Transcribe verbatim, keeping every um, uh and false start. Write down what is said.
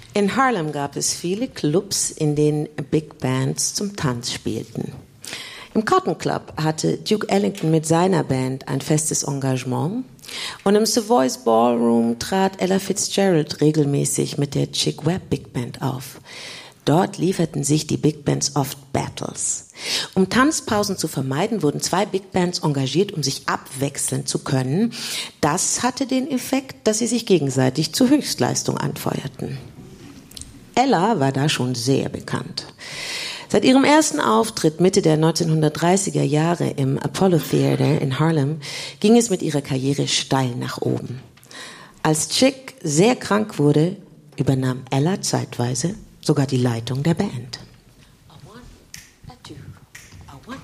In Harlem gab es viele Clubs, in denen Big Bands zum Tanz spielten. Im Cotton Club hatte Duke Ellington mit seiner Band ein festes Engagement und im Savoy's Ballroom trat Ella Fitzgerald regelmäßig mit der Chick Webb Big Band auf. Dort lieferten sich die Big Bands oft Battles. Um Tanzpausen zu vermeiden, wurden zwei Big Bands engagiert, um sich abwechseln zu können. Das hatte den Effekt, dass sie sich gegenseitig zur Höchstleistung anfeuerten. Ella war da schon sehr bekannt. Seit ihrem ersten Auftritt Mitte der neunzehnhundertdreißiger Jahre im Apollo Theater in Harlem ging es mit ihrer Karriere steil nach oben. Als Chick sehr krank wurde, übernahm Ella zeitweise sogar die Leitung der Band.